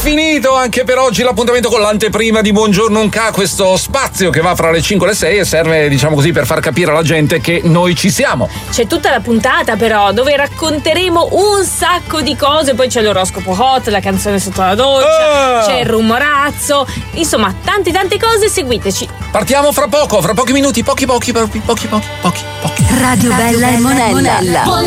finito anche per oggi l'appuntamento con l'anteprima di Buongiorno Unca, questo spazio che va fra le 5 e le 6 e serve, diciamo così, per far capire alla gente che noi ci siamo. C'è tutta la puntata però dove racconteremo un sacco di cose, poi c'è l'oroscopo hot, la canzone sotto la doccia, c'è il rumorazzo, insomma tante cose, seguiteci. Partiamo fra poco, fra pochi minuti, pochi. Radio Bella e Monella.